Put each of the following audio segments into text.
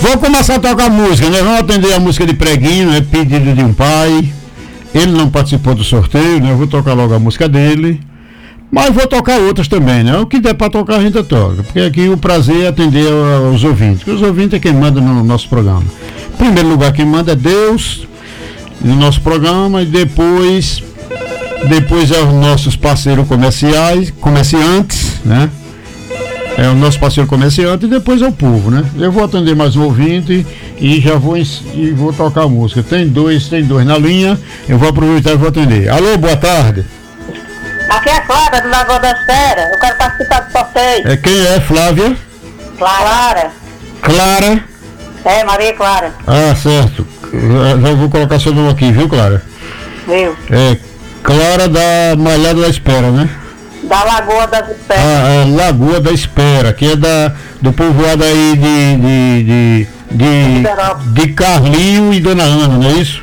Vou começar a tocar música, né? Vamos atender a música de Preguinho, né? Pedido de um pai. Ele não participou do sorteio, né? Eu vou tocar logo a música dele. Mas vou tocar outras também, né? O que der pra tocar a gente toca. Porque aqui o prazer é atender aos ouvintes. Porque os ouvintes é quem manda no nosso programa. Em primeiro lugar, quem manda é Deus no nosso programa. E depois é os nossos parceiros comerciantes, né? É o nosso parceiro comerciante e depois é o povo, né? Eu vou atender mais um ouvinte e já vou tocar a música. Tem dois na linha. Eu vou aproveitar e vou atender. Alô, boa tarde. Aqui é a Clara, do Lagoa da Espera. Eu quero participar do sorteio. É quem é, Flávia? Clara. Clara? É, Maria Clara. Ah, certo. Já vou colocar seu nome aqui, viu, Clara? Viu? É Clara da Malhada da Espera, né? Da Lagoa das Esperas. Ah, é Lagoa da Espera, que é do povoado aí de Carlinho e Dona Ana, não é isso?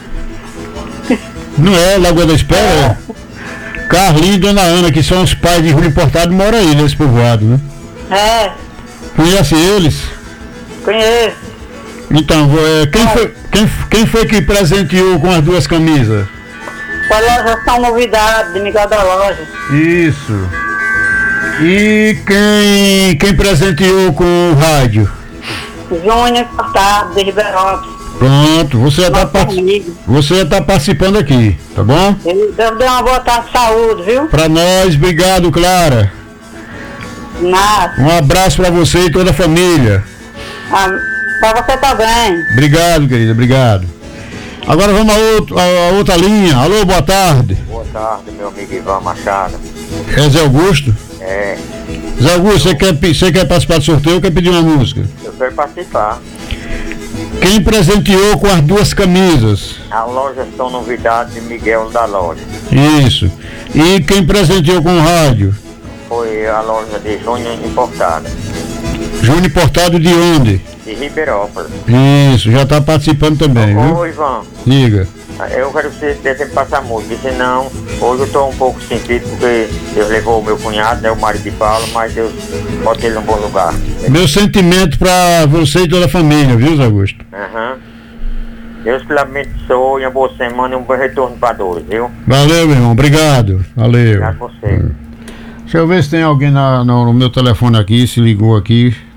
Não é Lagoa da Espera? É. Carlinho e Dona Ana, que são os pais de Júlio Portado, moram aí nesse povoado, né? É. Conhece eles? Conheço. Então, quem foi que presenteou com as duas camisas? A loja São Novidade, de Miguel da Loja. Isso. E quem presenteou com o rádio? Júnior Portado, de Ribeirópolis. Pronto, você já está participando aqui, tá bom? Deus dê uma boa tarde de saúde, viu? Pra nós, obrigado, Clara. Nada. Um abraço pra você e toda a família. Pra você também. Obrigado, querida, obrigado. Agora vamos a outra linha. Alô, boa tarde. Boa tarde, meu amigo Ivan Machado. É Zé Augusto? É. Zé Augusto, você quer participar do sorteio ou quer pedir uma música? Eu quero participar. Quem presenteou com as duas camisas? A loja São Novidade de Miguel da Loja. Isso. E quem presenteou com o rádio? Foi a loja de Júnior Importada. Júnior Importado de onde? De Ribeirópolis. Isso, já está participando também, viu? Ô, Ivan. Diga. Eu quero que você dê passar música, senão hoje eu estou um pouco sentido porque Deus levou o meu cunhado, né, o marido de Paulo, mas Deus bota ele num bom lugar. Meu sentimento para você e toda a família, viu, Zé Augusto? Aham. Deus te abençoe, uma boa semana e um bom retorno para todos, viu? Valeu, meu irmão, obrigado. Valeu. Obrigado a você. Deixa eu ver se tem alguém no meu telefone aqui, se ligou aqui.